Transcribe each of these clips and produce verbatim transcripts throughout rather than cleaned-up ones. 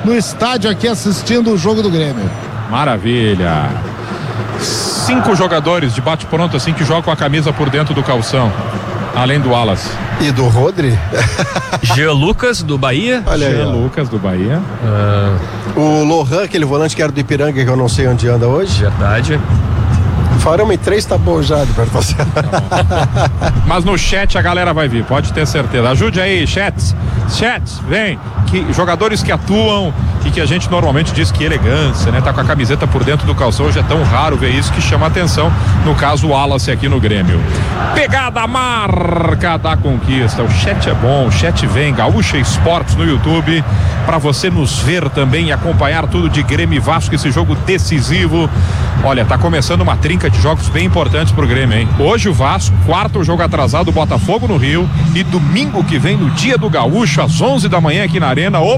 no estádio aqui assistindo o jogo do Grêmio. Maravilha. Cinco jogadores de bate-pronto assim que jogam com a camisa por dentro do calção, além do Wallace. E do Rodri? Jean Lucas, do Bahia. Olha aí, Jean Lucas, do Bahia. Ah. O Lohan, aquele volante que era do Ipiranga, que eu não sei onde anda hoje. Verdade. Farão em três, tá bom já, Alberto. Tá Mas no chat a galera vai vir, pode ter certeza. Ajude aí, chats. Chats, vem. Que, jogadores que atuam e que a gente normalmente diz que elegância, né? Tá com a camiseta por dentro do calção. Hoje é tão raro ver isso que chama atenção. No caso, o Wallace aqui no Grêmio. Pegada marca da conquista. O chat é bom, o chat vem. Gaúcha Esportes no YouTube. Pra você nos ver também e acompanhar tudo de Grêmio e Vasco, esse jogo decisivo. Olha, tá começando uma trinca de jogos bem importantes pro Grêmio, hein? Hoje o Vasco, quarto jogo atrasado, Botafogo no Rio, e domingo que vem, no dia do Gaúcho, às onze da manhã aqui na Arena, o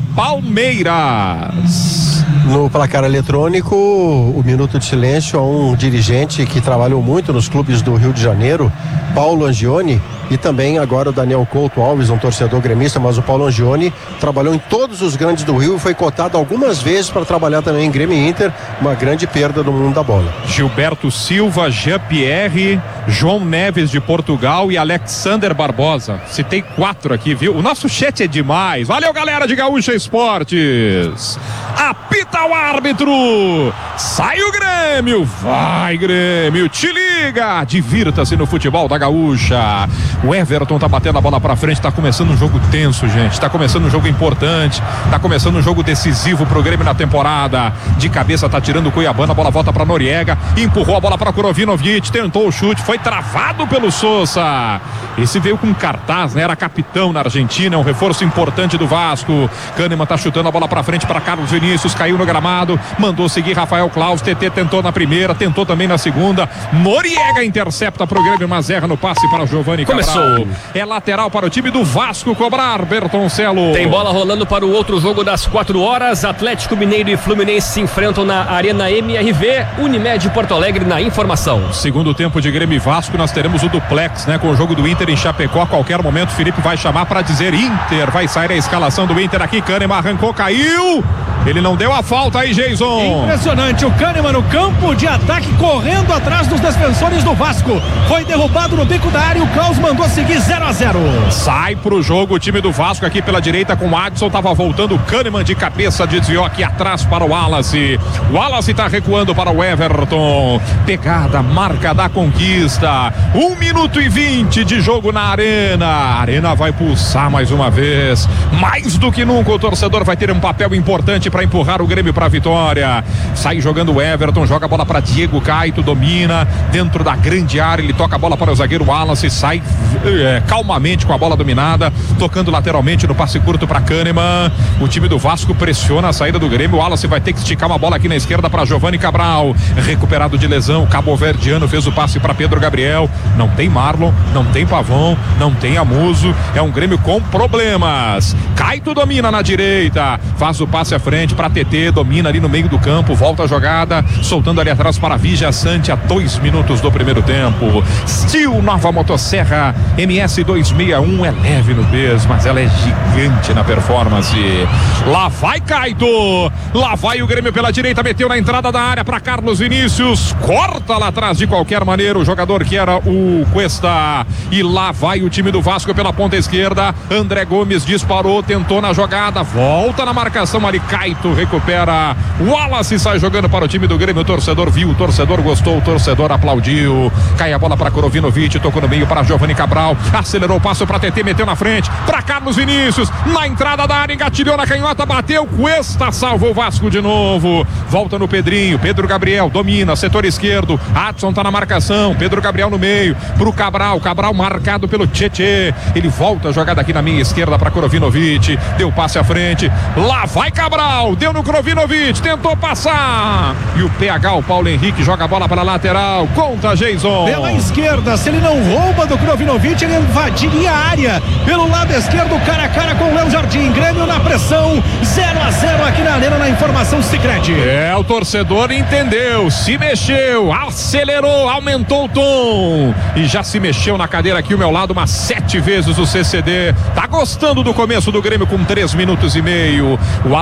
Palmeiras. No placar eletrônico, o minuto de silêncio a um dirigente que trabalhou muito nos clubes do Rio de Janeiro, Paulo Angione, e também agora o Daniel Couto Alves, um torcedor gremista, mas o Paulo Angione trabalhou em todos os grandes do Rio e foi cotado algumas vezes para trabalhar também em Grêmio e Inter, uma grande perda no mundo da bola. Gilberto Silva, Jean-Pierre, João Neves de Portugal e Alexander Barbosa. Citei quatro aqui, viu? O nosso chat é demais. Valeu, galera de Gaúcha Esportes. Apita o árbitro. Sai o Grêmio. Vai, Grêmio. Te liga. Divirta-se no futebol da Gaúcha. O Everton tá batendo a bola pra frente. Tá começando um jogo tenso, gente. Tá começando um jogo importante. Tá começando um jogo decisivo pro Grêmio na temporada. De cabeça tá tirando o Cuiabano. A bola volta pra Noriega. Empurrou a bola pra Kurovinovic. Tentou o chute. Foi travado pelo Sousa. Esse veio com cartaz, né? Era capitão na Argentina. É um reforço importante do Vasco. Kahneman tá chutando a bola pra frente pra Carlos Vinícius. Caiu no gramado. Mandou seguir Rafael Claus. T T tentou na primeira. Tentou também na segunda. Noriega intercepta pro Grêmio, mas erra no passe para o Giovani Cabral. Começou. É lateral para o time do Vasco cobrar, Bertoncelo. Tem bola rolando para o outro jogo das quatro horas. Atlético Mineiro e Fluminense se enfrentam na Arena M R V. Unimed Porto Alegre na informação. Segundo tempo de Grêmio e Vasco, nós teremos o duplex, né? Com o jogo do Inter em Chapecó. A qualquer momento o Felipe vai chamar para dizer Inter. Vai sair a escalação do Inter aqui. Kahneman arrancou, caiu. Ele não deu a falta aí, Jason. Impressionante, o Kahneman no campo de ataque, correndo atrás dos defensores do Vasco. Foi derrubado no bico da área e o Klaus mandou seguir zero a zero. Sai pro jogo o time do Vasco aqui pela direita com o Adson. Tava voltando o Kahneman de cabeça, desviou aqui atrás para o Wallace. O Wallace tá recuando para o Everton. Pegada, marca da conquista. Um minuto e vinte de jogo na Arena. A Arena vai pulsar mais uma vez. Mais do que nunca o torcedor vai ter um papel importante para empurrar o Grêmio para a vitória. Sai jogando o Everton, joga a bola para Diego Caito, domina dentro da grande área, ele toca a bola para o zagueiro Wallace, sai é, calmamente com a bola dominada, tocando lateralmente no passe curto para Kahneman. O time do Vasco pressiona a saída do Grêmio. O Wallace vai ter que esticar uma bola aqui na esquerda para Giovani Cabral, recuperado de lesão. Cabo-Verdiano fez o passe para Pedro Gabriel. Não tem Marlon, não tem Pavão, não tem Amuso. É um Grêmio com problemas. Caito domina na direita, faz o passe à frente para T T, domina ali no meio do campo, volta a jogada, soltando ali atrás para Vigia Sante a dois minutos do primeiro tempo. Steel, nova motosserra M S duzentos e sessenta e um, é leve no peso, mas ela é gigante na performance. Lá vai Caito, lá vai o Grêmio pela direita, meteu na entrada da área para Carlos Vinícius, corta lá atrás de qualquer maneira o jogador que era o Cuesta, e lá vai o time do Vasco pela ponta esquerda. André Gomes disparou, tentou na jogada, volta na marcação ali, Caito recupera, Wallace sai jogando para o time do Grêmio. O torcedor viu, o torcedor gostou, o torcedor aplaudiu. Cai a bola para Kurovinovic, tocou no meio para Giovani Cabral, acelerou o passo para T T, meteu na frente para Carlos Vinícius, na entrada da área, engatilhou na canhota, bateu, Cuesta salvou o Vasco de novo. Volta no Pedrinho, Pedro Gabriel domina, setor esquerdo, Adson tá na marcação, Pedro Gabriel no meio, pro Cabral, Cabral marcado pelo Tietê, ele volta a jogada aqui na minha esquerda para Kurovinovic, deu passe à frente, lá vai Cabral, deu no Kurovinovic, tentou passar, e o P H, o Paulo Henrique, joga a bola para a lateral, conta Jason. Pela esquerda, se ele não rouba do Kurovinovic, ele invadiria a área, pelo lado esquerdo, cara a cara com o Léo Jardim. Grêmio na pressão, zero a zero aqui na Arena, na informação Sicredi. É, o torcedor entendeu, se mexeu, acelerou, aumentou o tom e já se mexeu na cadeira aqui ao meu lado umas sete vezes o C C D. Tá gostando do começo do Grêmio com três minutos e meio. O Wallace domina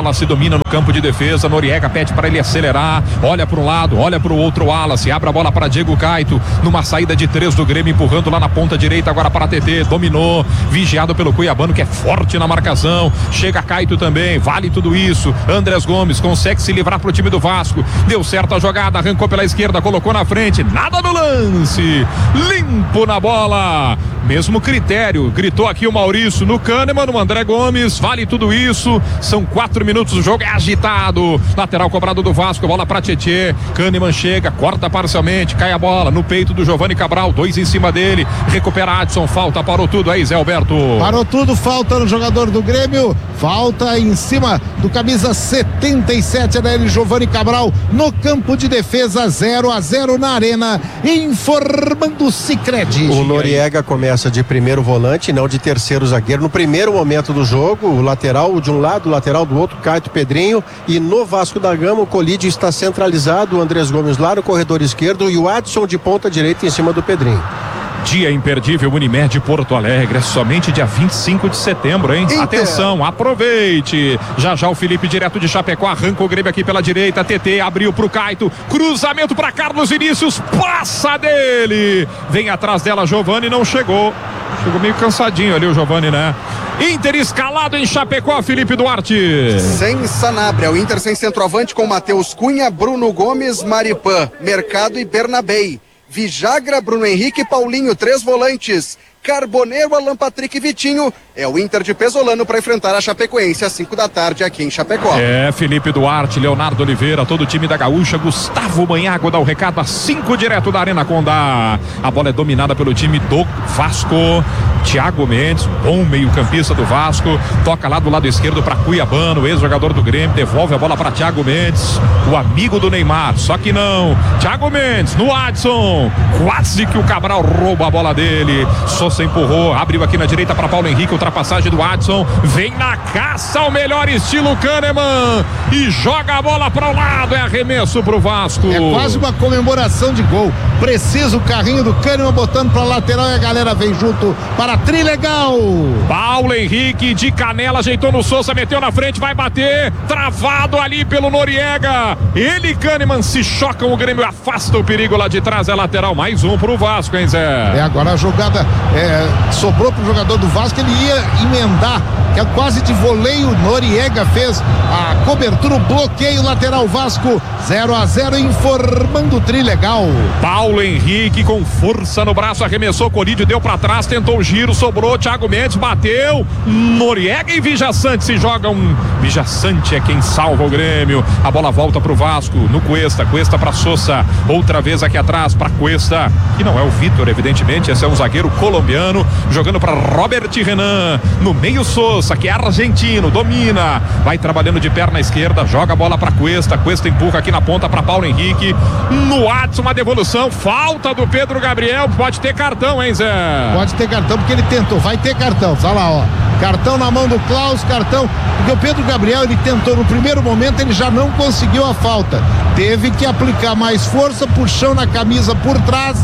domina no campo de defesa. Noriega pede para ele acelerar, olha para um lado, olha para o outro. Wallace abre a bola para Diego Caito, numa saída de três do Grêmio, empurrando lá na ponta direita, agora para T T, dominou, vigiado pelo Cuiabano, que é forte na marcação. Chega Caito também, vale tudo isso. Andrés Gomes consegue se livrar pro time do Vasco, deu certo a jogada, arrancou pela esquerda, colocou na frente, nada no lance, limpo na bola, mesmo critério, gritou aqui o Maurício no Kahneman, no André Gomes, vale tudo isso. São quatro minutos, o jogo é agitado, lateral cobrado do Vasco, bola pra Tietê, Kahneman chega, corta parcialmente, cai a bola no peito do Giovani Cabral, dois em cima dele, recupera Adson, falta, parou tudo aí, Zé Alberto. Parou tudo, falta no jogador do Grêmio, falta em cima do camisa setenta e sete da ele, Giovani Cabral, no campo de defesa, zero a zero na Arena, informando o Sicredi. O Noriega começa de primeiro volante, não de terceiro zagueiro, no primeiro momento do jogo, o lateral de um lado, o lateral do outro, Caito, Pedrinho, e no Vasco da Gama o Colídio está centralizado, o Andrés Gomes lá no corredor esquerdo e o Adson de ponta direita em cima do Pedrinho. Dia imperdível Unimed Porto Alegre, é somente dia vinte e cinco de setembro, hein? Inter. Atenção, aproveite. Já já o Felipe direto de Chapecó arranca o Grêmio aqui pela direita, T T abriu pro Caito, cruzamento para Carlos Vinícius, passa dele. Vem atrás dela Giovani, não chegou. Chegou meio cansadinho ali o Giovani, né? Inter escalado em Chapecó, Felipe Duarte. Sem Sanabria, o Inter sem centroavante com Matheus Cunha, Bruno Gomes, Maripan, Mercado e Bernabei. Vijagra, Bruno Henrique, Paulinho, três volantes. Carboneiro, Alan Patrick e Vitinho. É o Inter de Pesolano para enfrentar a Chapecoense às cinco da tarde aqui em Chapecó. É, Felipe Duarte, Leonardo Oliveira, todo o time da Gaúcha, Gustavo Manhago dá o recado às cinco direto da Arena Condá. A bola é dominada pelo time do Vasco. Thiago Mendes, bom meio-campista do Vasco, toca lá do lado esquerdo para Cuiabano, ex-jogador do Grêmio, devolve a bola para Thiago Mendes, o amigo do Neymar, só que não. Thiago Mendes no Adson, quase que o Cabral rouba a bola dele. Sousa empurrou, abriu aqui na direita para Paulo Henrique, ultrapassagem do Adson, vem na caça ao melhor estilo Kahneman e joga a bola para o lado, é arremesso pro Vasco. É quase uma comemoração de gol. Precisa o carrinho do Kahneman botando para lateral e a galera vem junto para Trilegal. Paulo Henrique de canela, ajeitou no Sousa, meteu na frente, vai bater, travado ali pelo Noriega. Ele e Kahneman se chocam, o Grêmio afasta o perigo lá de trás, é lateral, mais um pro Vasco, hein, Zé? É, agora a jogada é, sobrou pro jogador do Vasco, ele ia emendar, que é quase de voleio, Noriega fez a cobertura, o bloqueio lateral Vasco, zero a zero, informando o Trilegal. Paulo Henrique com força no braço, arremessou, Colídio deu pra trás, tentou o giro, sobrou, Thiago Mendes bateu, Noriega e Vijaçante se jogam, Vijaçante é quem salva o Grêmio, a bola volta pro Vasco, no Cuesta, Cuesta pra Sousa, outra vez aqui atrás pra Cuesta, que não é o Vitor, evidentemente, esse é um zagueiro colombiano, jogando pra Robert Renan, no meio Sousa, que é argentino, domina, vai trabalhando de perna esquerda, joga a bola pra Cuesta, Cuesta empurra aqui na ponta pra Paulo Henrique, no Adson uma devolução, falta do Pedro Gabriel, pode ter cartão, hein, Zé? Pode ter cartão porque ele tentou, vai ter cartão, olha lá, ó, cartão na mão do Klaus, cartão, porque o Pedro Gabriel, ele tentou no primeiro momento, ele já não conseguiu a falta, teve que aplicar mais força, puxão na camisa por trás,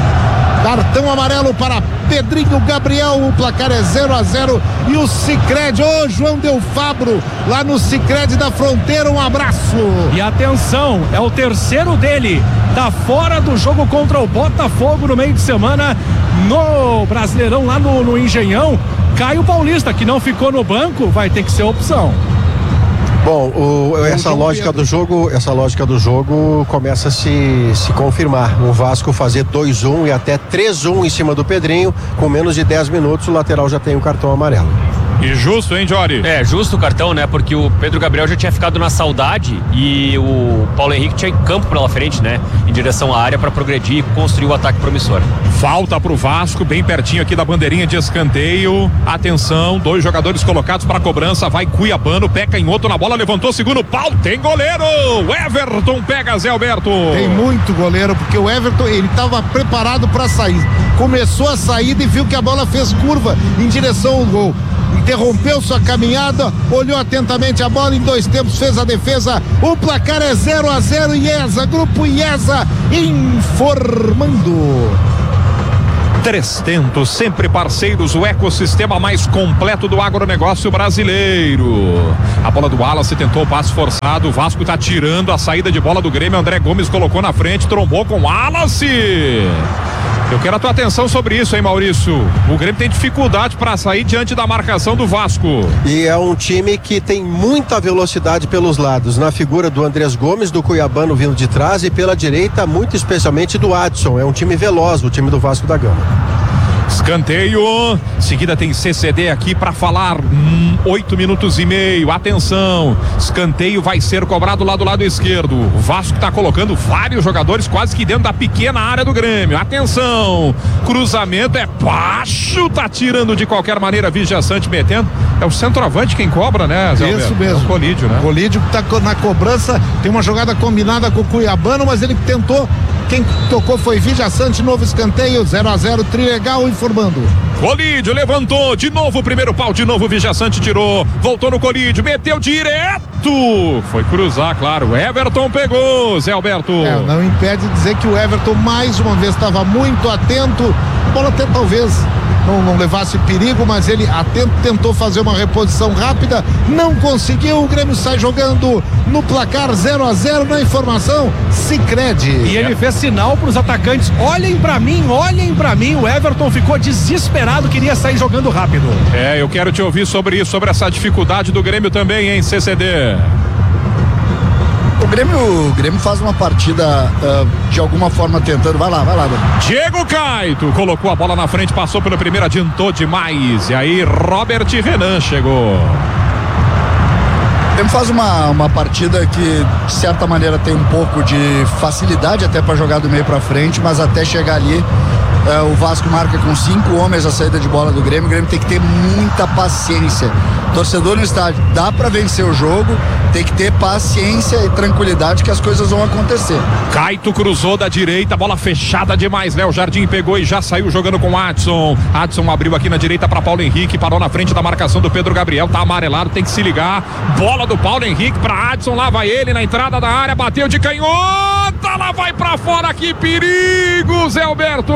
cartão amarelo para Pedrinho Gabriel, o placar é zero a zero e o Sicredi, ô João Del Fabro, lá no Sicredi da Fronteira, um abraço. E atenção, é o terceiro dele, tá fora do jogo contra o Botafogo no meio de semana, no Brasileirão lá no, no Engenhão. Caio Paulista, que não ficou no banco, vai ter que ser opção. Bom, o, essa lógica do jogo, essa lógica do jogo começa a se, se confirmar. O Vasco fazer dois a um e até três a um em cima do Pedrinho, com menos de dez minutos o lateral já tem o cartão amarelo. E justo, hein, Jory? É, justo o cartão, né? Porque o Pedro Gabriel já tinha ficado na saudade e o Paulo Henrique tinha campo pela frente, né? Em direção à área para progredir e construir o ataque promissor. Falta pro Vasco, bem pertinho aqui da bandeirinha de escanteio. Atenção, dois jogadores colocados para cobrança. Vai Cuiabano, peca em outro na bola, levantou segundo pau, tem goleiro! O Everton pega, Zé Alberto. Tem muito goleiro, porque o Everton, ele estava preparado para sair. Começou a saída e viu que a bola fez curva em direção ao gol. Interrompeu sua caminhada, olhou atentamente a bola, em dois tempos fez a defesa, o placar é zero a zero, IESA, Grupo IESA informando. Três Tentos, sempre parceiros, o ecossistema mais completo do agronegócio brasileiro. A bola do Wallace tentou o passe forçado, o Vasco tá tirando a saída de bola do Grêmio, André Gomes colocou na frente, trombou com o Wallace. Eu quero a tua atenção sobre isso, hein, Maurício? O Grêmio tem dificuldade para sair diante da marcação do Vasco. E é um time que tem muita velocidade pelos lados, na figura do Andrés Gomes, do Cuiabano vindo de trás, e pela direita, muito especialmente do Adson. É um time veloz, o time do Vasco da Gama. Escanteio, seguida tem C C D aqui para falar, hum, oito minutos e meio, atenção, escanteio vai ser cobrado lá do lado esquerdo, o Vasco tá colocando vários jogadores quase que dentro da pequena área do Grêmio, atenção, cruzamento é baixo, tá tirando de qualquer maneira, Vijaçante metendo, é o centroavante quem cobra, né, Zé Isso Alberto? mesmo. É o Colídio, né? Colídio que tá na cobrança, tem uma jogada combinada com o Cuiabano, mas ele tentou, quem tocou foi Vijaçante, novo escanteio, zero a zero, Trilegal informando. Colídio levantou, de novo o primeiro pau, de novo o Vijaçante tirou, voltou no Colídio, meteu direto, foi cruzar, claro, Everton pegou, Zé Alberto. É, não impede dizer que o Everton mais uma vez estava muito atento, a bola até talvez não, não levasse perigo, mas ele atento, tentou fazer uma reposição rápida, não conseguiu, o Grêmio sai jogando no placar zero a zero, na informação, Sicredi. E ele fez sinal para os atacantes, olhem para mim, olhem para mim, o Everton ficou desesperado, queria sair jogando rápido. É, eu quero te ouvir sobre isso, sobre essa dificuldade do Grêmio também, hein, C C D. O Grêmio, o Grêmio faz uma partida uh, de alguma forma tentando, vai lá, vai lá. Diego Caito colocou a bola na frente, passou pelo primeiro, adiantou demais, e aí Robert Renan chegou. O Grêmio faz uma, uma partida que de certa maneira tem um pouco de facilidade até para jogar do meio para frente, mas até chegar ali uh, o Vasco marca com cinco homens a saída de bola do Grêmio. O Grêmio tem que ter muita paciência. Torcedor no estádio, dá para vencer o jogo, tem que ter paciência e tranquilidade que as coisas vão acontecer. Caito cruzou da direita, bola fechada demais, Léo Jardim pegou e já saiu jogando com Adson. Adson abriu aqui na direita para Paulo Henrique, parou na frente da marcação do Pedro Gabriel, tá amarelado, tem que se ligar. Bola do Paulo Henrique para Adson, lá vai ele na entrada da área, bateu de canhota, lá vai para fora, que perigo, Zé Alberto.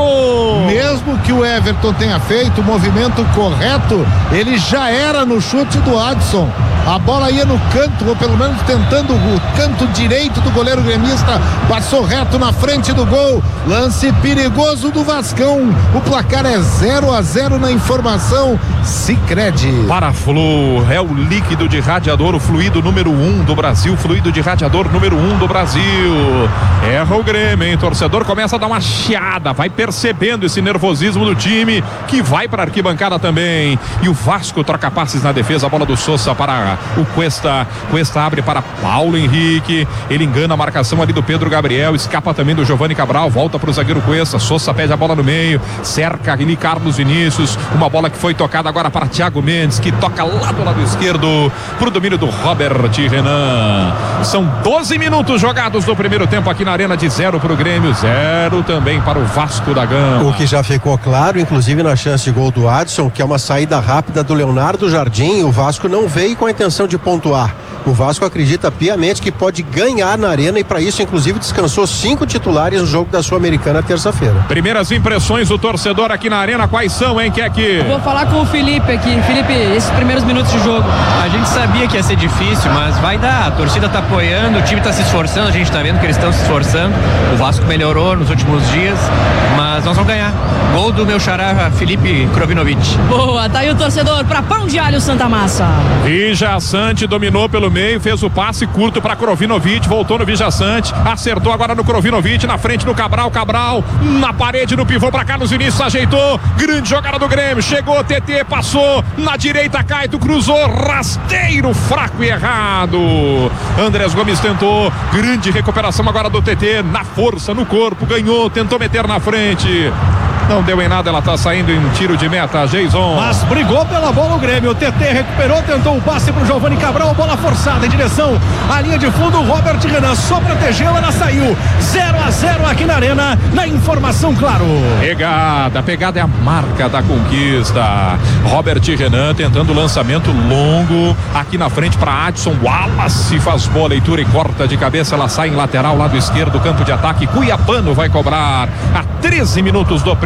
Mesmo que o Everton tenha feito o movimento correto, ele já era no chute do Adson, a bola ia no canto, ou pelo menos tentando o canto direito do goleiro gremista, passou reto na frente do gol, lance perigoso do Vascão, o placar é zero a zero na informação, Sicredi. Paraflu é o líquido de radiador, o fluido número um do Brasil, fluido de radiador número um do Brasil. Erra o Grêmio, hein? Torcedor começa a dar uma chiada, vai percebendo esse nervosismo do time, que vai para a arquibancada também, e o Vasco troca passes na defesa. A bola do Sousa para o Cuesta, Cuesta abre para Paulo Henrique, ele engana a marcação ali do Pedro Gabriel, escapa também do Giovani Cabral, volta para o zagueiro Cuesta, Sousa pede a bola no meio, cerca ali Carlos Vinícius, uma bola que foi tocada agora para Thiago Mendes, que toca lá do lado esquerdo para o domínio do Robert Renan. São doze minutos jogados no primeiro tempo aqui na Arena, de zero para o Grêmio, zero também para o Vasco da Gama. O que já ficou claro, inclusive na chance de gol do Adson, que é uma saída rápida do Leonardo Jardim, o Vasco não veio com a intenção de pontuar. O Vasco acredita piamente que pode ganhar na Arena e para isso inclusive descansou cinco titulares no jogo da Sul-Americana terça-feira. Primeiras impressões do torcedor aqui na Arena, quais são, hein, Keke? Vou falar com o Felipe aqui. Felipe, esses primeiros minutos de jogo. A gente sabia que ia ser difícil, mas vai dar. A torcida tá apoiando, o time tá se esforçando, a gente tá vendo que eles estão se esforçando. O Vasco melhorou nos últimos dias, mas nós vamos ganhar. Gol do meu xará Felipe Krovinovic. Boa, tá aí o torcedor pra Pão de Alho Santa Massa. Vijaçante dominou pelo meio, fez o passe curto para Krovinovic, voltou no Vijaçante, acertou agora no Krovinovic, na frente do Cabral, Cabral na parede, no pivô para Carlos Vinícius, ajeitou, grande jogada do Grêmio, chegou, T T, passou, na direita Caito, cruzou, rasteiro, fraco e errado, Andrés Gomes tentou, grande recuperação agora do T T, na força, no corpo, ganhou, tentou meter na frente, não deu em nada, ela tá saindo em tiro de meta, Jason. Mas brigou pela bola o Grêmio, o T T recuperou, tentou o passe pro Giovani Cabral, bola forçada em direção à linha de fundo, Robert Renan só protegeu, ela saiu, zero a zero aqui na Arena, na informação, claro. Pegada, pegada é a marca da conquista, Robert Renan tentando o lançamento longo, aqui na frente para Adson, Wallace faz boa leitura e corta de cabeça, ela sai em lateral, lado esquerdo, campo de ataque, Cuiabano vai cobrar a treze minutos do primeiro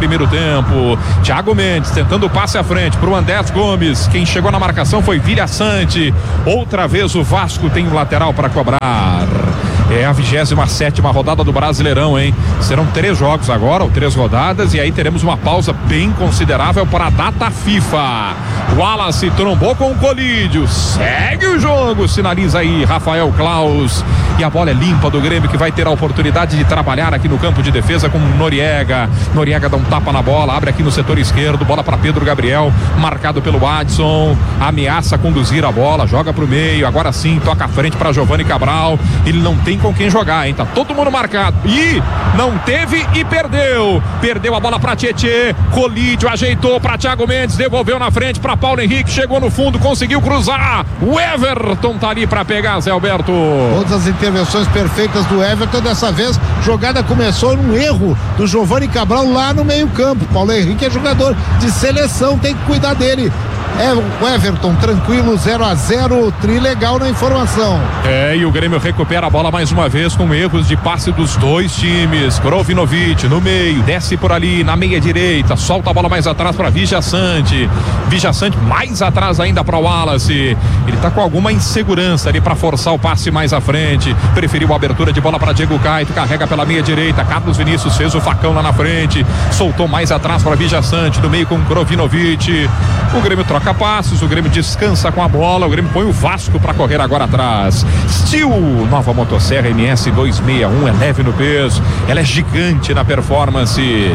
primeiro tempo. Thiago Mendes tentando o passe à frente pro Andrés Gomes. Quem chegou na marcação foi Vilha Sante. Outra vez o Vasco tem um lateral para cobrar. É a vigésima sétima rodada do Brasileirão, hein? Serão três jogos agora, ou três rodadas, e aí teremos uma pausa bem considerável para a data FIFA. Wallace trombou com o Colídio, segue o jogo, sinaliza aí Rafael Klaus, e a bola é limpa do Grêmio, que vai ter a oportunidade de trabalhar aqui no campo de defesa com Noriega. Noriega dá um tapa na bola, abre aqui no setor esquerdo, bola para Pedro Gabriel, marcado pelo Adson, ameaça conduzir a bola, joga pro meio, agora sim, toca à frente para Giovani Cabral, ele não tem com quem jogar, hein? Tá todo mundo marcado. E não teve e perdeu. Perdeu a bola pra Tietê. Colídio ajeitou pra Thiago Mendes, devolveu na frente pra Paulo Henrique, chegou no fundo, conseguiu cruzar. O Everton tá ali pra pegar, Zé Alberto. Todas as intervenções perfeitas do Everton. Dessa vez, jogada começou num erro do Giovani Cabral lá no meio-campo. Paulo Henrique é jogador de seleção, tem que cuidar dele. É o Everton, tranquilo, zero a zero, trilegal na informação. É, e o Grêmio recupera a bola mais uma vez com erros de passe dos dois times. Krovinovic no meio, desce por ali na meia direita, solta a bola mais atrás para Vijaçante. Vijaçante mais atrás ainda para o Wallace. Ele tá com alguma insegurança ali para forçar o passe mais à frente. Preferiu a abertura de bola para Diego Caetano, carrega pela meia direita. Carlos Vinícius fez o facão lá na frente, soltou mais atrás para Vijaçante, no meio com Krovinovic. O Grêmio troca passos, o Grêmio descansa com a bola, o Grêmio põe o Vasco para correr agora atrás. Steel, nova motosserra M S duzentos e sessenta e um, é leve no peso, ela é gigante na performance.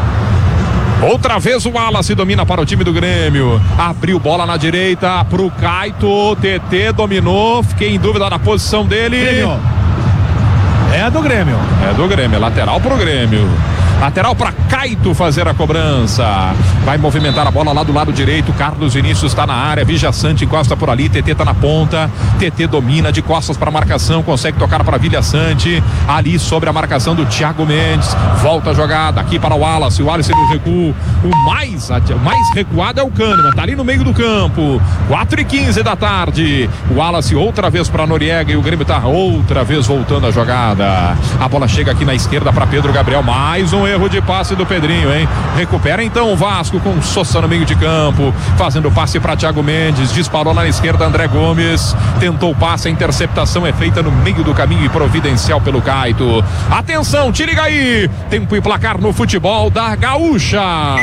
Outra vez o Wallace domina para o time do Grêmio, abriu bola na direita pro Caito, T T dominou, fiquei em dúvida na posição dele. Grêmio. É do Grêmio. É do Grêmio, lateral pro Grêmio. Lateral para Caito fazer a cobrança. Vai movimentar a bola lá do lado direito. Carlos Vinícius está na área. Vijaçante encosta por ali. T T está na ponta. T T domina de costas para a marcação. Consegue tocar para Vijaçante. Ali sobre a marcação do Thiago Mendes. Volta a jogada aqui para o Wallace. O Wallace no recuo. O mais, o mais recuado é o Kahneman. Está ali no meio do campo. quatro e quinze da tarde. O Wallace outra vez para Noriega. E o Grêmio está outra vez voltando a jogada. A bola chega aqui na esquerda para Pedro Gabriel. Mais um erro de passe do Pedrinho, hein? Recupera então o Vasco com Sousa no meio de campo, fazendo passe para Thiago Mendes, disparou lá na esquerda André Gomes, tentou o passe, a interceptação é feita no meio do caminho e providencial pelo Caito. Atenção, te liga aí, tempo e placar no futebol da Gaúcha.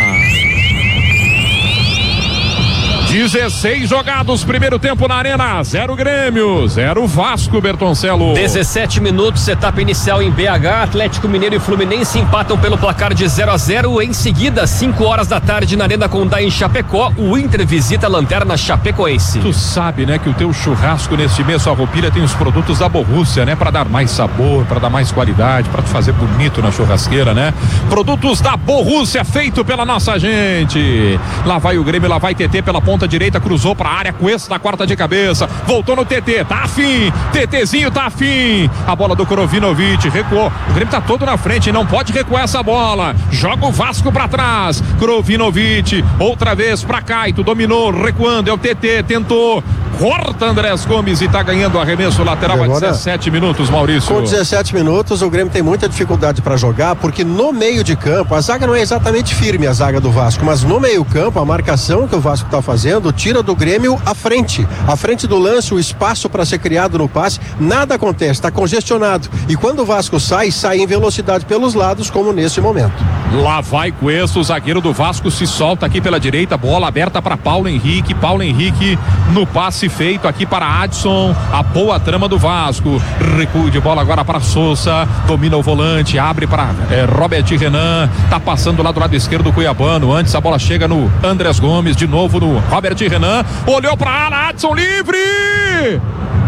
dezesseis jogados, primeiro tempo na Arena, zero Grêmio, zero Vasco, Bertoncelo. dezessete minutos, etapa inicial em B H, Atlético Mineiro e Fluminense empatam pelo placar de zero a zero. Em seguida, cinco horas da tarde na Arena Condá em Chapecó, o Inter visita a Lanterna Chapecoense. Tu sabe, né, que o teu churrasco neste mês, sua roupilha tem os produtos da Borrússia, né, para dar mais sabor, para dar mais qualidade, para tu fazer bonito na churrasqueira, né? Produtos da Borrússia, feito pela nossa gente. Lá vai o Grêmio, lá vai T T pela ponta direita, cruzou para a área, Cuesta na quarta de cabeça, voltou no T T, tá afim, TTzinho tá afim, a bola do Krovinovic, recuou, o Grêmio tá todo na frente, não pode recuar essa bola, joga o Vasco para trás, Krovinovic, outra vez para Caito, dominou, recuando, é o T T, tentou, corta Andrés Gomes e tá ganhando o arremesso lateral a dezessete minutos, Maurício. Com dezessete minutos, o Grêmio tem muita dificuldade para jogar, porque no meio de campo, a zaga não é exatamente firme, a zaga do Vasco, mas no meio campo, a marcação que o Vasco tá fazendo tira do Grêmio à frente, à frente do lance, o espaço para ser criado no passe, nada acontece, está congestionado, e quando o Vasco sai, sai em velocidade pelos lados, como nesse momento. Lá vai Cuesta, o zagueiro do Vasco se solta aqui pela direita, bola aberta para Paulo Henrique, Paulo Henrique no passe feito aqui para Adson, a boa trama do Vasco, recuo de bola agora para Sousa, domina o volante, abre para é, Robert Renan, tá passando lá do lado esquerdo do Cuiabano, antes a bola chega no Andrés Gomes, de novo no Robert Renan, olhou para a ala, Adson livre!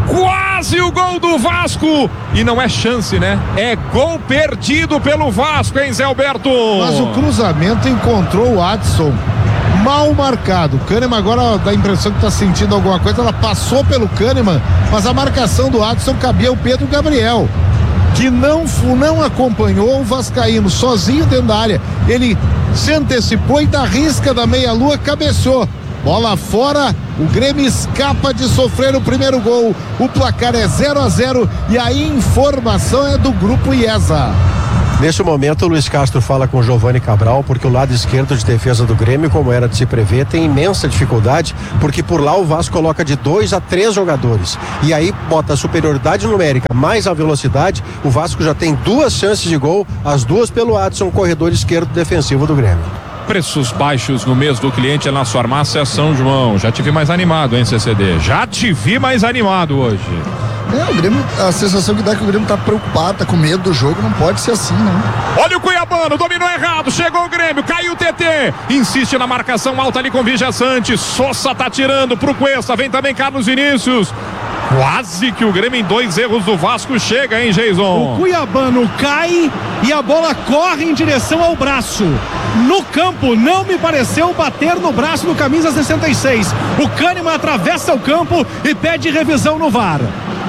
Quase o gol do Vasco, e não é chance, né? É gol perdido pelo Vasco, hein, Zé Alberto? Mas o cruzamento encontrou o Adson mal marcado. O Kahneman agora dá a impressão que está sentindo alguma coisa, ela passou pelo Kahneman, mas a marcação do Adson cabia ao Pedro Gabriel, que não, não acompanhou o vascaíno sozinho dentro da área. Ele se antecipou e da risca da meia-lua cabeceou. Bola fora, o Grêmio escapa de sofrer o primeiro gol. O placar é zero a zero e a informação é do Grupo IESA. Nesse momento, o Luiz Castro fala com o Giovani Cabral, porque o lado esquerdo de defesa do Grêmio, como era de se prever, tem imensa dificuldade, porque por lá o Vasco coloca de dois a três jogadores. E aí bota a superioridade numérica mais a velocidade. O Vasco já tem duas chances de gol, as duas pelo Adson, corredor esquerdo defensivo do Grêmio. Preços baixos no mês do cliente é na Farmácia São João. Já te vi mais animado, hein, C C D? Já te vi mais animado hoje. É, o Grêmio, a sensação que dá é que o Grêmio tá preocupado, tá com medo do jogo, não pode ser assim, né? Olha o Cuiabano, dominou errado, chegou o Grêmio, caiu o T T, insiste na marcação alta ali com Vigia Sante, Sossa tá tirando pro Cuesta, vem também Carlos Vinícius. Quase que o Grêmio em dois erros do Vasco chega, hein, Jason? O Cuiabano cai e a bola corre em direção ao braço. No campo, não me pareceu bater no braço do camisa sessenta e seis. O Kahneman atravessa o campo e pede revisão no V A R.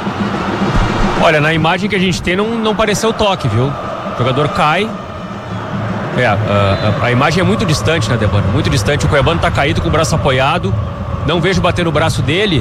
Olha, na imagem que a gente tem não, não pareceu toque, viu? O jogador cai. É, a, a, a imagem é muito distante, né, Debano? Muito distante. O Cuiabano tá caído com o braço apoiado. Não vejo bater no braço dele.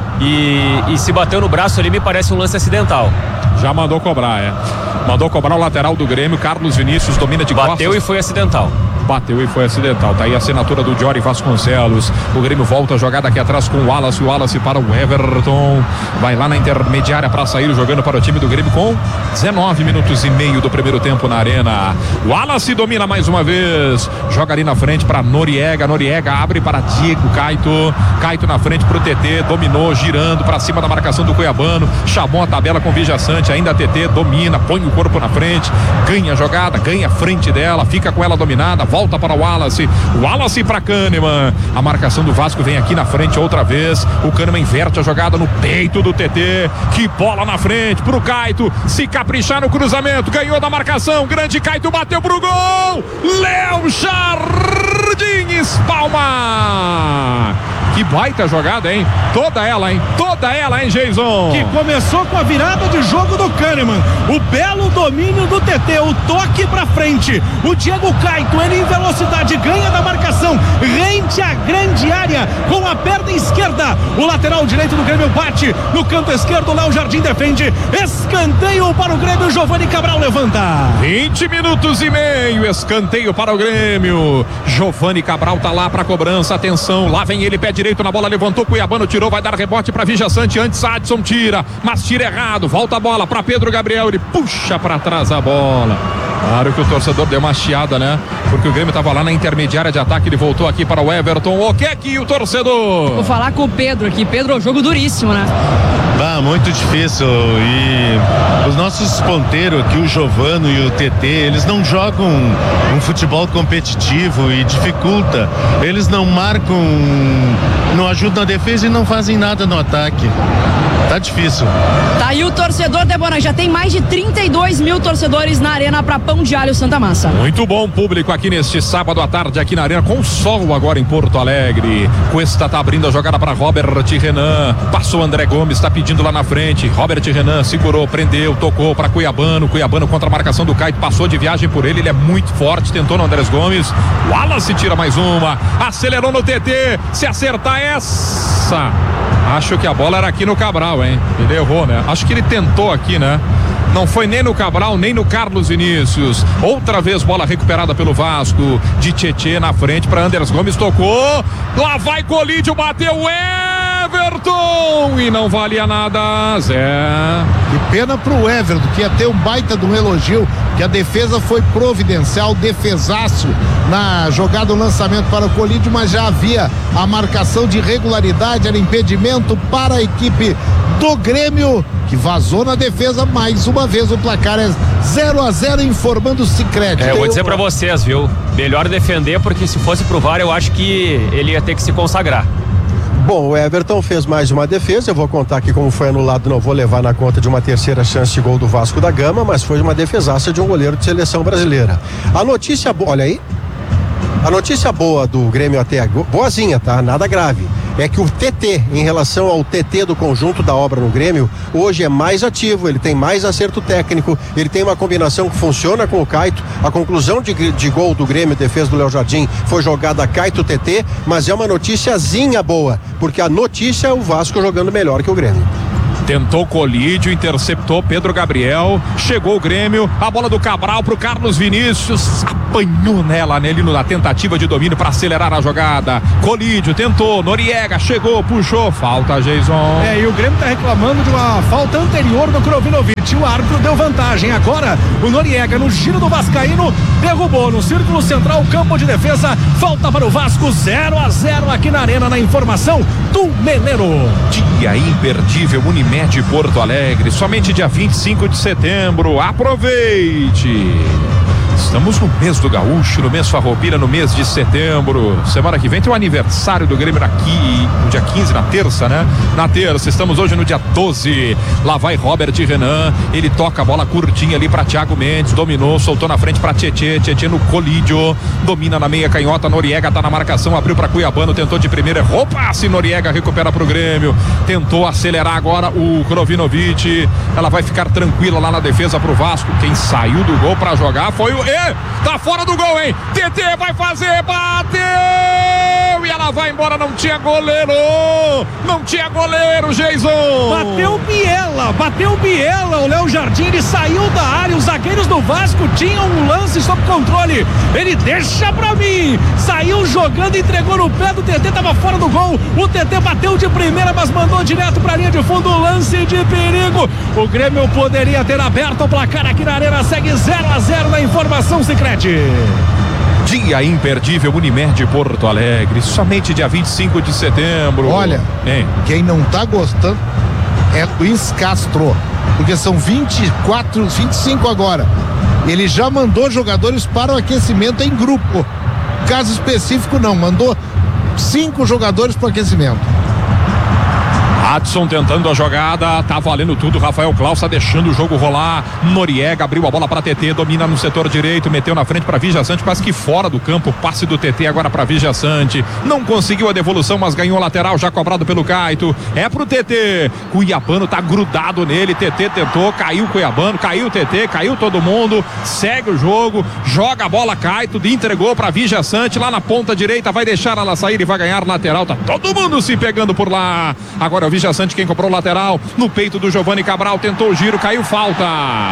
E, e se bateu no braço ali, me parece um lance acidental. Já mandou cobrar, é. Mandou cobrar o lateral do Grêmio. Carlos Vinícius domina de costas. Bateu e foi acidental. Bateu e foi acidental. Tá aí a assinatura do Jory Vasconcelos. O Grêmio volta a jogada aqui atrás com o Wallace. O Wallace para o Everton. Vai lá na intermediária para sair, jogando para o time do Grêmio com dezenove minutos e meio do primeiro tempo na arena. O Wallace domina mais uma vez. Joga ali na frente para Noriega. Noriega abre para Diego Caito. Caito na frente para o T T. Dominou, girando para cima da marcação do Cuiabano. Chamou a tabela com Vigia Sante. Ainda T T domina, põe o corpo na frente. Ganha a jogada, ganha a frente dela. Fica com ela dominada. Volta para o Wallace, Wallace para Kahneman. A marcação do Vasco vem aqui na frente outra vez. O Kahneman inverte a jogada no peito do T T. Que bola na frente pro Caito. Se caprichar no cruzamento, ganhou da marcação. Grande Caito bateu pro gol. Léo Jardim espalma. Que baita jogada, hein? Toda ela, hein? Toda ela, hein, Jason? Que começou com a virada de jogo do Kahneman. O belo domínio do T T. O toque pra frente. O Diego Caito, ele em velocidade, ganha da marcação. Rente a grande área com a perna esquerda. O lateral direito do Grêmio bate. No canto esquerdo, o Léo Jardim defende. Escanteio para o Grêmio. Giovani Cabral levanta. vinte minutos e meio. Escanteio para o Grêmio. Giovani Cabral tá lá pra cobrança. Atenção, lá vem ele, pé direito na bola, levantou, Cuiabano tirou, vai dar rebote para Vigia Sante, antes Adson tira, mas tira errado, volta a bola para Pedro Gabriel, ele puxa para trás a bola. Claro que o torcedor deu uma chiada, né? Porque o Grêmio estava lá na intermediária de ataque, ele voltou aqui para o Everton. O que é que o torcedor? Vou falar com o Pedro aqui. Pedro, jogo duríssimo, né? Ah, muito difícil. E os nossos ponteiros aqui, o Giovano e o T T, eles não jogam um futebol competitivo e dificulta. Eles não marcam, não ajudam na defesa e não fazem nada no ataque. Tá difícil. Tá aí o torcedor, Debona. Já tem mais de trinta e dois mil torcedores na arena para Pão de Alho Santa Massa. Muito bom público aqui neste sábado à tarde, aqui na arena, com sol agora em Porto Alegre. Cuesta tá abrindo a jogada para Robert Renan. Passou André Gomes, tá pedindo lá na frente. Robert Renan segurou, prendeu, tocou para Cuiabano. Cuiabano contra a marcação do Caio, passou de viagem por ele. Ele é muito forte, tentou no Andrés Gomes. Wallace tira mais uma. Acelerou no T T. Se acertar essa. Acho que a bola era aqui no Cabral, hein? Ele errou, né? Acho que ele tentou aqui, né? Não foi nem no Cabral, nem no Carlos Vinícius. Outra vez bola recuperada pelo Vasco. De Tietê na frente para Andrés Gomes, tocou. Lá vai Colídio, bateu Everton. E não valia nada, Zé. Que pena pro Everton, que ia ter um baita de um elogio, que a defesa foi providencial, defesaço na jogada, o lançamento para o Colídio, mas já havia a marcação de irregularidade, era impedimento para a equipe do Grêmio, que vazou na defesa. Mais uma vez o placar é zero a zero, informando o Sicredi. É, eu vou dizer pra vocês, viu? Melhor defender, porque se fosse pro V A R eu acho que ele ia ter que se consagrar. Bom, o Everton fez mais uma defesa, eu vou contar aqui como foi anulado, não vou levar na conta de uma terceira chance de gol do Vasco da Gama, mas foi uma defesaça de um goleiro de seleção brasileira. A notícia boa, olha aí, a notícia boa do Grêmio até agora, boazinha, tá? Nada grave, é que o T T, em relação ao T T do conjunto da obra no Grêmio, hoje é mais ativo, ele tem mais acerto técnico, ele tem uma combinação que funciona com o Caito. A conclusão de, de gol do Grêmio, defesa do Léo Jardim, foi jogada Caito-T T, mas é uma noticiazinha boa, porque a notícia é o Vasco jogando melhor que o Grêmio. Tentou colídio, interceptou Pedro Gabriel, chegou o Grêmio, a bola do Cabral pro Carlos Vinícius, apanhou nela, nele na tentativa de domínio para acelerar a jogada. Colídio tentou, Noriega chegou, puxou, falta, Jason. É, e o Grêmio tá reclamando de uma falta anterior do Krovinovic. O árbitro deu vantagem. Agora o Noriega no giro do vascaíno derrubou no círculo central, campo de defesa, falta para o Vasco, zero a zero aqui na Arena, na informação do Meleiro. Dia imperdível, Unimed Porto Alegre, somente dia vinte e cinco de setembro, aproveite! Estamos no mês do Gaúcho, no mês Farroupilha, no mês de setembro. Semana que vem tem o aniversário do Grêmio aqui, no dia quinze, na terça, né? Na terça, estamos hoje no dia doze. Lá vai Robert Renan, ele toca a bola curtinha ali para Thiago Mendes, dominou, soltou na frente para Tietê, Tietê no colídio, domina na meia canhota, Noriega tá na marcação, abriu para Cuiabano, tentou de primeira, errou passe, Noriega recupera pro Grêmio, tentou acelerar agora o Krovinovic, ela vai ficar tranquila lá na defesa pro Vasco. Quem saiu do gol para jogar foi o E, tá fora do gol, hein? T T vai fazer, bateu e ela vai embora, não tinha goleiro, não tinha goleiro, Jason. Bateu Biela, bateu Biela, o Léo Jardim, ele saiu da área, os zagueiros do Vasco tinham um lance sob controle, ele deixa pra mim, saiu jogando, entregou no pé do T T, tava fora do gol, o T T bateu de primeira, mas mandou direto pra linha de fundo, lance de perigo, o Grêmio poderia ter aberto o placar aqui na Arena, segue zero a zero na informação Sicredi. Dia imperdível, Unimed Porto Alegre, somente dia vinte e cinco de setembro. Olha, hein? Quem não tá gostando é Luiz Castro, porque são vinte e quatro, vinte e cinco agora. Ele já mandou jogadores para o aquecimento em grupo. Caso específico não, mandou cinco jogadores para o aquecimento. Adson tentando a jogada, tá valendo tudo, Rafael Claus tá deixando o jogo rolar, Noriega abriu a bola para T T, domina no setor direito, meteu na frente para Vijaçante, quase que fora do campo, passe do T T agora para Vijaçante, não conseguiu a devolução, mas ganhou a lateral, já cobrado pelo Caito, é pro T T, Cuiabano tá grudado nele, T T tentou, caiu Cuiabano, caiu o T T, caiu todo mundo, segue o jogo, joga a bola Caito, entregou para Vijaçante, lá na ponta direita, vai deixar ela sair e vai ganhar lateral, tá todo mundo se pegando por lá, agora o Vijaçante quem comprou o lateral, no peito do Giovani Cabral, tentou o giro, caiu falta,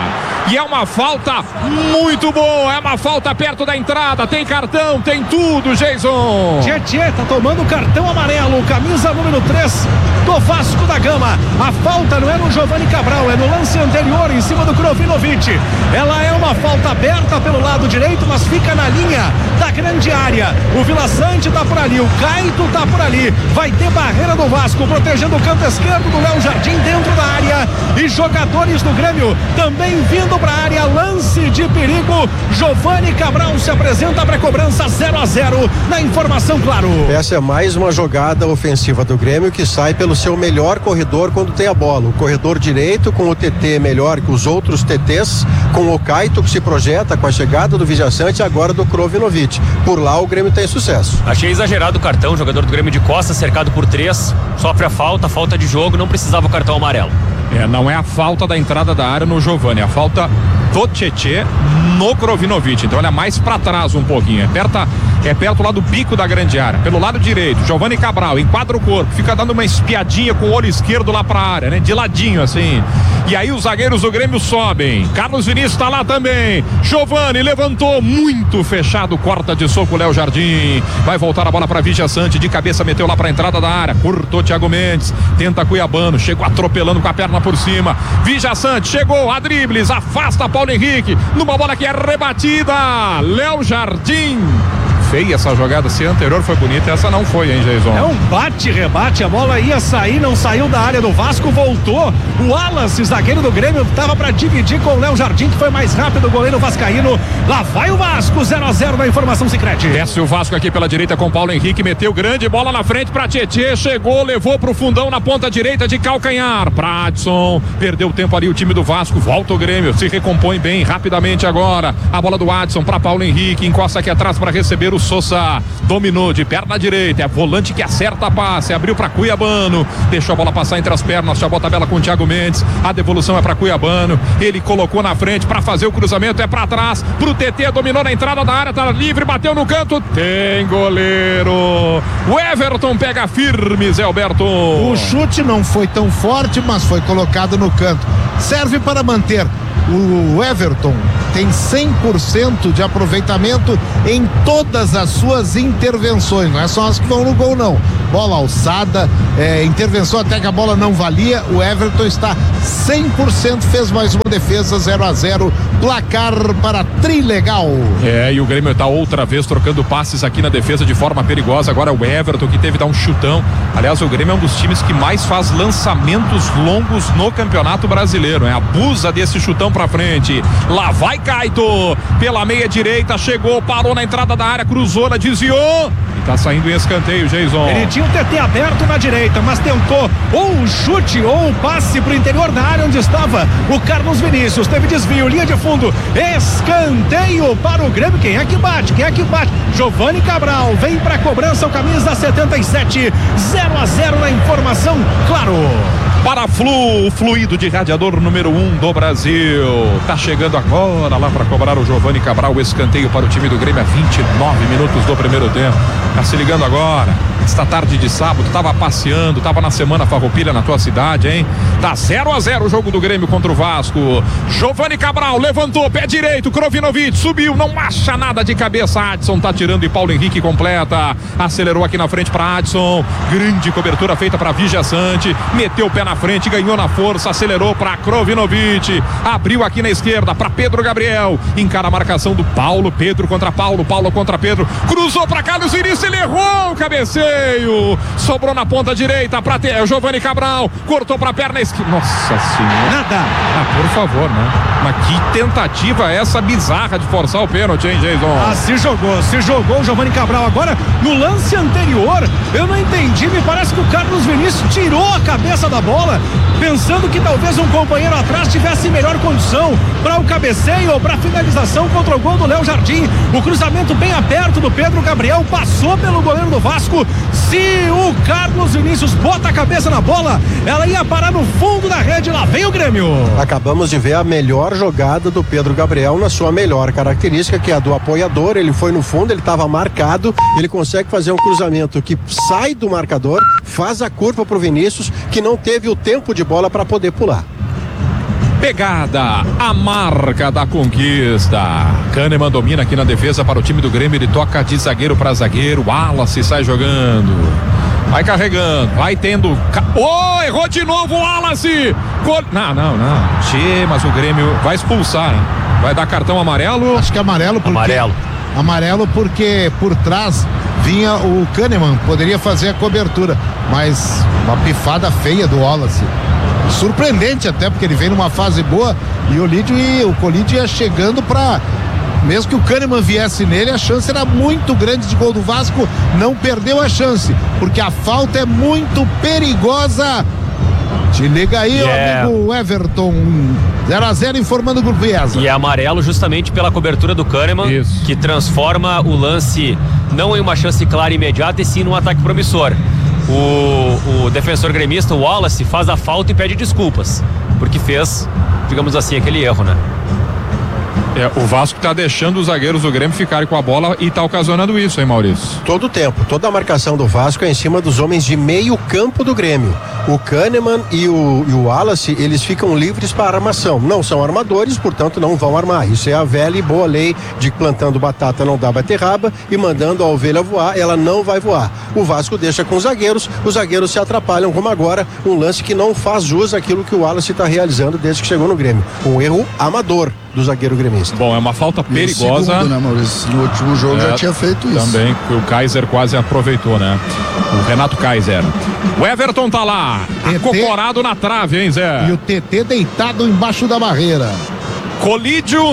e é uma falta muito boa, é uma falta perto da entrada, tem cartão, tem tudo, Jason. Tietê tá tomando cartão amarelo, camisa número três do Vasco da Gama, a falta não é no Giovani Cabral, é no lance anterior em cima do Krovinovic, ela é uma falta aberta pelo lado direito, mas fica na linha da grande área, o Vila Sante tá por ali, o Caito tá por ali, vai ter barreira do Vasco, protegendo o canto esquerdo do Léo Jardim dentro da área, e jogadores do Grêmio também vindo para a área, lance de perigo, Giovani Cabral se apresenta para cobrança, zero a zero na informação, claro. Essa é mais uma jogada ofensiva do Grêmio que sai pelo seu melhor corredor quando tem a bola, o corredor direito com o T T melhor que os outros T Ts, com o Caito que se projeta com a chegada do Vijaçante e agora do Krovinovic, por lá o Grêmio tem sucesso. Achei exagerado o cartão, jogador do Grêmio de costas cercado por três, sofre a falta, falta de jogo, não precisava o cartão amarelo. É, não é a falta da entrada da área no Giovani, é a falta do Tietê no Krovinovic, então olha mais para trás um pouquinho, é perto, é perto lá do bico da grande área, pelo lado direito, Giovani Cabral enquadra o corpo, fica dando uma espiadinha com o olho esquerdo lá pra área, né, de ladinho assim, e aí os zagueiros do Grêmio sobem, Carlos Vinícius tá lá também, Giovani levantou, muito fechado, corta de soco o Léo Jardim, vai voltar a bola pra Vijaçante, de cabeça meteu lá pra entrada da área, cortou Thiago Mendes, tenta Cuiabano, chegou atropelando com a perna por cima, Vijaçante chegou a dribles, afasta Paulo Henrique, numa bola que é rebatida, Léo Jardim. Feia essa jogada, se a anterior foi bonita, essa não foi, hein, Jason? É um bate-rebate, a bola ia sair, não saiu da área do Vasco, voltou, o Wallace, zagueiro do Grêmio, tava pra dividir com o Léo Jardim, que foi mais rápido, o goleiro vascaíno, lá vai o Vasco, zero a zero na informação Sicredi. Desce o Vasco aqui pela direita com Paulo Henrique, meteu grande bola na frente pra Tietê, chegou, levou pro fundão na ponta direita de calcanhar, pra Adson, perdeu tempo ali o time do Vasco, volta o Grêmio, se recompõe bem rapidamente agora, a bola do Adson pra Paulo Henrique, encosta aqui atrás pra receber o Sousa dominou de perna direita, é volante que acerta a passe, abriu para Cuiabano, deixou a bola passar entre as pernas, chamou a tabela com o Thiago Mendes, a devolução é para Cuiabano, ele colocou na frente para fazer o cruzamento, é para trás, pro T T, dominou na entrada da área, tá livre, bateu no canto, tem goleiro. O Everton pega firme, Zé Alberto. O chute não foi tão forte, mas foi colocado no canto. Serve para manter. O Everton tem cem por cento de aproveitamento em todas as suas intervenções, não é só as que vão no gol não, bola alçada, é, intervenção até que a bola não valia, o Everton está cem por cento, fez mais uma defesa, zero a zero, placar para Trilegal. É, e o Grêmio está outra vez trocando passes aqui na defesa de forma perigosa, agora é o Everton que teve que dar um chutão, aliás o Grêmio é um dos times que mais faz lançamentos longos no Campeonato Brasileiro, né? Abusa desse chutão pra frente, lá vai Caito, pela meia direita, chegou, parou na entrada da área, cruzou, ela desviou e tá saindo em escanteio, Jason. Ele tinha o T T aberto na direita, mas tentou ou um chute ou um passe pro interior da área onde estava o Carlos Vinícius, teve desvio, linha de fundo, escanteio para o Grêmio. Quem é que bate? Quem é que bate? Giovani Cabral vem pra cobrança, o camisa setenta e sete, zero a zero na informação, claro. Para Flu, o fluido de radiador número um do Brasil. Tá chegando agora lá para cobrar o Giovani Cabral, o escanteio para o time do Grêmio a vinte e nove minutos do primeiro tempo. Tá se ligando agora. Esta tarde de sábado, tava passeando, tava na semana farroupilha na tua cidade, hein? Tá zero a zero o jogo do Grêmio contra o Vasco. Giovani Cabral levantou, pé direito, Krovinovic subiu, não acha nada de cabeça. Adson tá tirando e Paulo Henrique completa. Acelerou aqui na frente para Adson. Grande cobertura feita para Vigia Sante. Meteu o pé na frente, ganhou na força, acelerou para Krovinovic. Abriu aqui na esquerda para Pedro Gabriel. Encara a marcação do Paulo. Pedro contra Paulo, Paulo contra Pedro. Cruzou para Carlos Vinícius, ele errou o cabeceio. Sobrou na ponta direita para ter Giovani Cabral, cortou para a perna esquerda. Nossa senhora. Nada. Ah, por favor, né? Mas que tentativa é essa bizarra de forçar o pênalti, hein, Jason? Ah, se jogou, se jogou o Giovani Cabral. Agora, no lance anterior, eu não entendi, me parece que o Carlos Vinícius tirou a cabeça da bola, pensando que talvez um companheiro atrás tivesse melhor condição para o cabeceio ou para a finalização contra o gol do Léo Jardim. O cruzamento bem aberto do Pedro Gabriel, passou pelo goleiro do Vasco. Se o Carlos Vinícius bota a cabeça na bola, ela ia parar no fundo da rede. Lá vem o Grêmio. Acabamos de ver a melhor jogada do Pedro Gabriel na sua melhor característica, que é a do apoiador. Ele foi no fundo, ele estava marcado, ele consegue fazer um cruzamento que sai do marcador, faz a curva pro Vinícius, que não teve o tempo de bola para poder pular. Pegada, a marca da conquista. Kahneman domina aqui na defesa para o time do Grêmio, ele toca de zagueiro para zagueiro, Wallace sai jogando, vai carregando, vai tendo, oh, errou de novo o Wallace. Gol... não, não, não, Tchê, mas o Grêmio vai expulsar, hein? Vai dar cartão amarelo. Acho que é amarelo porque... Amarelo. Amarelo porque por trás vinha o Kahneman, poderia fazer a cobertura, mas uma pifada feia do Wallace. Surpreendente até, porque ele vem numa fase boa e o Lídio e o Colídio ia chegando para, mesmo que o Kahneman viesse nele, a chance era muito grande de gol do Vasco. Não perdeu a chance, porque a falta é muito perigosa. Te liga aí, yeah. Amigo Everton. zero a zero informando o Grupo IESA. E é amarelo justamente pela cobertura do Kahneman. Isso. Que transforma o lance não em uma chance clara e imediata, e sim num ataque promissor. O, o defensor gremista, o Wallace, faz a falta e pede desculpas, porque fez, digamos assim, aquele erro, né? É, o Vasco tá deixando os zagueiros do Grêmio ficarem com a bola e tá ocasionando isso, hein, Maurício? Todo o tempo, toda a marcação do Vasco é em cima dos homens de meio campo do Grêmio. O Kahneman e o, e o Wallace, eles ficam livres para armação. Não são armadores, portanto não vão armar. Isso é a velha e boa lei de que plantando batata não dá beterraba e mandando a ovelha voar, ela não vai voar. O Vasco deixa com os zagueiros, os zagueiros se atrapalham, como agora, um lance que não faz jus àquilo que o Wallace está realizando desde que chegou no Grêmio. Um erro amador do zagueiro gremista. Bom, é uma falta perigosa. Segundo, né, Maurício? No último jogo é, já tinha feito isso. Também, o Kaiser quase aproveitou, né? O Renato Kaiser. O Everton tá lá, acocorado na trave, hein, Zé? E o T T deitado embaixo da barreira. Colídio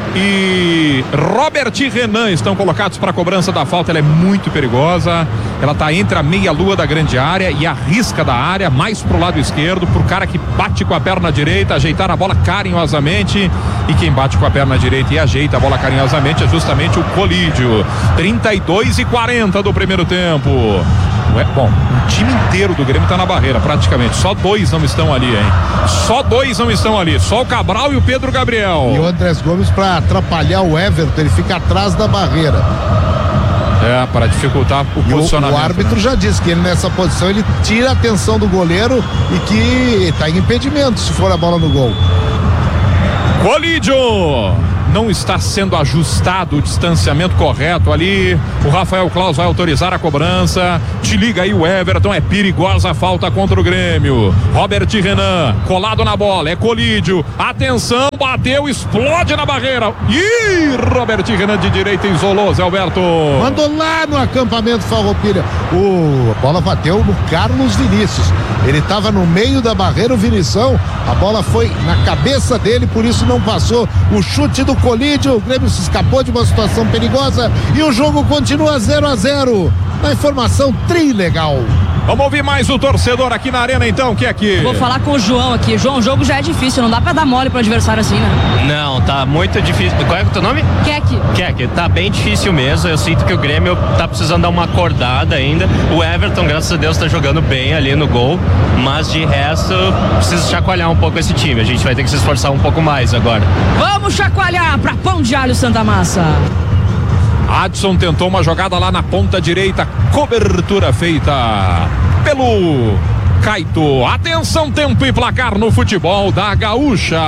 e Robert e Renan estão colocados para a cobrança da falta. Ela é muito perigosa. Ela está entre a meia-lua da grande área e a risca da área, mais pro lado esquerdo, pro cara que bate com a perna direita, ajeitar a bola carinhosamente. E quem bate com a perna direita e ajeita a bola carinhosamente é justamente o Colídio. trinta e dois e quarenta do primeiro tempo. Ué, bom, o time inteiro do Grêmio está na barreira, praticamente. Só dois não estão ali, hein? Só dois não estão ali. Só o Cabral e o Pedro Gabriel. E o Andrés Gomes, para atrapalhar o Everton, ele fica atrás da barreira. É, para dificultar o e posicionamento. O, o árbitro, né, já disse que ele nessa posição ele tira a atenção do goleiro e que está em impedimento se for a bola no gol. Colídio! Não está sendo ajustado o distanciamento correto ali. O Rafael Claus vai autorizar a cobrança. Te liga aí o Everton, é perigosa a falta contra o Grêmio. Robert Renan, colado na bola, é Colídio. Atenção, bateu, explode na barreira. Ih, Robert Renan de direita isolou, Zé Alberto. Mandou lá no acampamento Farroupilha. O a bola bateu no Carlos Vinícius. Ele estava no meio da barreira, o Vinição. A bola foi na cabeça dele, por isso não passou. O chute do Colídio, o Grêmio se escapou de uma situação perigosa e o jogo continua zero a zero. Na informação trilegal. Vamos ouvir mais o torcedor aqui na arena então, que é aqui. Vou falar com o João aqui. João, o jogo já é difícil, não dá pra dar mole pro adversário assim, né? Não, tá muito difícil. Qual é o teu nome? Kek. Kek, tá bem difícil mesmo. Eu sinto que o Grêmio tá precisando dar uma acordada ainda. O Everton, graças a Deus, tá jogando bem ali no gol, mas de resto, precisa chacoalhar um pouco esse time. A gente vai ter que se esforçar um pouco mais agora. Vamos chacoalhar pra Pão de Alho Santa Massa. Adson tentou uma jogada lá na ponta direita, cobertura feita pelo Caito. Atenção, tempo e placar no futebol da Gaúcha.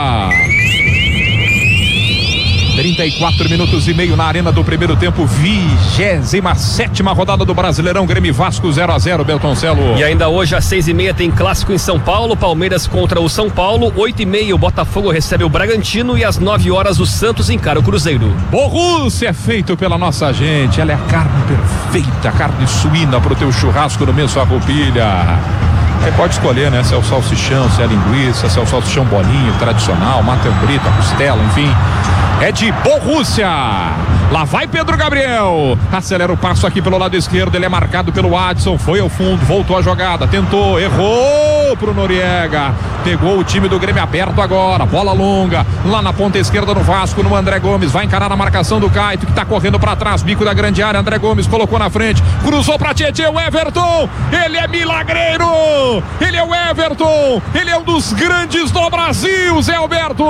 trinta e quatro minutos e meio na arena do primeiro tempo, vigésima sétima rodada do Brasileirão. Grêmio Vasco zero a zero, Beltoncelo. E ainda hoje às seis e meia tem clássico em São Paulo, Palmeiras contra o São Paulo. Oito e meia o Botafogo recebe o Bragantino e às nove horas o Santos encara o Cruzeiro. Borrússia é feito pela nossa gente, ela é a carne perfeita, carne suína pro teu churrasco no mês Farroupilha. Você pode escolher, né? Se é o salsichão, se é a linguiça, se é o salsichão bolinho tradicional, mata o brito, a costela, enfim. É de Borrússia. Lá vai Pedro Gabriel. Acelera o passo aqui pelo lado esquerdo. Ele é marcado pelo Adson. Foi ao fundo, voltou a jogada. Tentou, errou pro Noriega. Pegou o time do Grêmio aberto agora. Bola longa. Lá na ponta esquerda no Vasco, no André Gomes. Vai encarar a marcação do Caito, que tá correndo pra trás. Bico da grande área. André Gomes colocou na frente. Cruzou pra Tietê. O Everton. Ele é milagreiro. Ele é o Everton. Ele é um dos grandes do Brasil, Zé Alberto.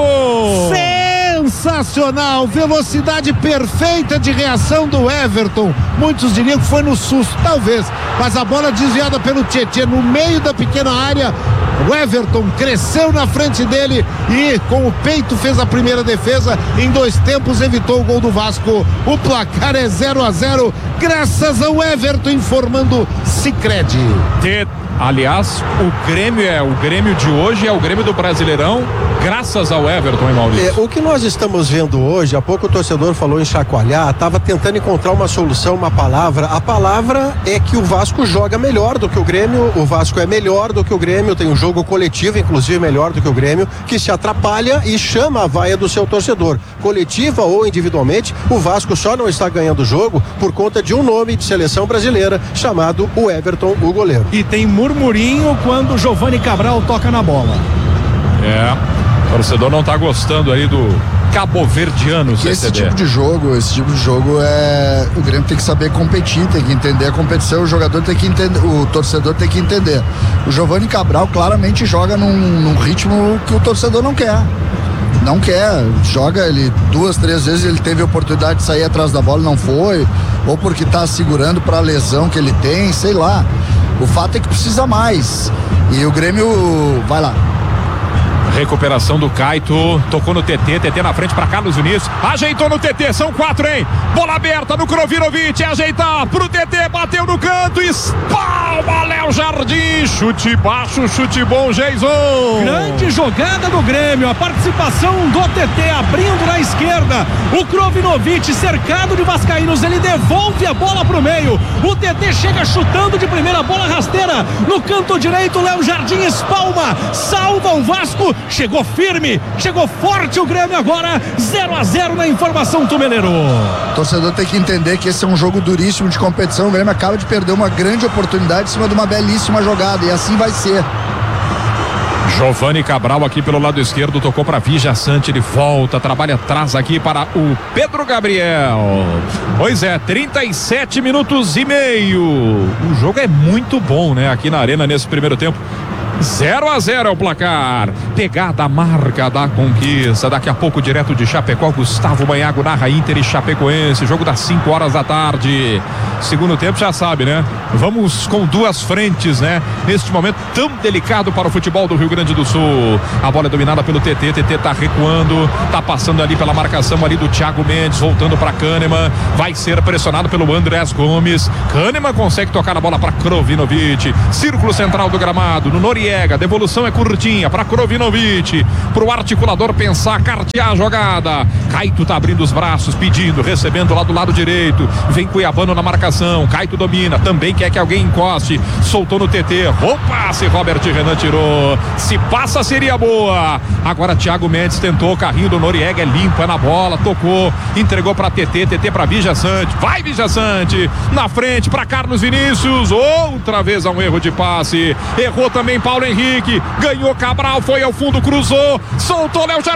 Sensacional. Velocidade perfeita de reação do Everton. Muitos diriam que foi no susto, talvez, mas a bola desviada pelo Tietê no meio da pequena área. O Everton cresceu na frente dele e com o peito fez a primeira defesa. Em dois tempos evitou o gol do Vasco. O placar é zero a zero, graças ao Everton, informando Sicredi. De... Aliás, o Grêmio é o Grêmio de hoje, é o Grêmio do Brasileirão, graças ao Everton, hein, Maurício? É, o que nós estamos vendo hoje, há pouco o torcedor falou em chacoalhar, estava tentando encontrar uma solução, uma palavra. A palavra é que o Vasco joga melhor do que o Grêmio, o Vasco é melhor do que o Grêmio, tem um jogo coletivo, inclusive melhor do que o Grêmio, que se atrapalha e chama a vaia do seu torcedor. Coletiva ou individualmente, o Vasco só não está ganhando o jogo por conta de um nome de seleção brasileira chamado o Everton, o goleiro. E tem murmurinho quando o Giovani Cabral toca na bola. É, o torcedor não tá gostando aí do cabo-verdiano. Esse tipo de jogo, esse tipo de jogo é... O Grêmio tem que saber competir, tem que entender a competição, o jogador tem que entender, o torcedor tem que entender. O Giovani Cabral claramente joga num, num ritmo que o torcedor não quer. Não quer, joga ele duas, três vezes, ele teve a oportunidade de sair atrás da bola, não foi, ou porque tá segurando para a lesão que ele tem, sei lá. O fato é que precisa mais. E o Grêmio vai lá. Recuperação do Caito, tocou no T T, T T na frente para Carlos Vinícius, ajeitou no T T, são quatro, hein? Bola aberta no Krovirovic, ajeitar pro T T, bateu no canto, espalma Léo Jardim, chute baixo, chute bom, Geison. Grande jogada do Grêmio, a participação do T T abrindo na esquerda, o Krovirovic cercado de vascaínos, ele devolve a bola pro meio, o T T chega chutando de primeira, bola rasteira no canto direito, Léo Jardim espalma, salva o Vasco, chegou firme, chegou forte o Grêmio agora, zero a zero na informação, Tumeleiro. O torcedor tem que entender que esse é um jogo duríssimo de competição. O Grêmio acaba de perder uma grande oportunidade em cima de uma belíssima jogada, e assim vai ser. Giovani Cabral aqui pelo lado esquerdo, tocou para Vija Sante, ele volta, trabalha atrás aqui para o Pedro Gabriel. Pois é, trinta e sete minutos e meio. O jogo é muito bom, né? Aqui na arena nesse primeiro tempo. zero a zero é o placar. Pegada a marca da conquista. Daqui a pouco, direto de Chapecó, Gustavo Banhago narra Inter e Chapecoense. Jogo das cinco horas da tarde. Segundo tempo, já sabe, né? Vamos com duas frentes, né? Neste momento tão delicado para o futebol do Rio Grande do Sul. A bola é dominada pelo T T. T T tá recuando. Tá passando ali pela marcação ali do Thiago Mendes. Voltando para Kahneman. Vai ser pressionado pelo Andrés Gomes. Kahneman consegue tocar a bola para Krovinovic. Círculo central do gramado. No Noriega. A devolução é curtinha para Krovinovic, para o articulador pensar, cartear a jogada. Caito tá abrindo os braços, pedindo, recebendo lá do lado direito. Vem Cuiabano na marcação. Caito domina, também quer que alguém encoste. Soltou no T T. Opa, se Robert Renan tirou. Se passa, seria boa. Agora Thiago Mendes tentou, carrinho do Noriega é limpo, é na bola, tocou, entregou para T T, T T para Vija Sante. Vai Vija Sante, na frente para Carlos Vinícius. Outra vez há um erro de passe. Errou também Paulo Henrique, ganhou Cabral, foi ao fundo, cruzou, soltou Léo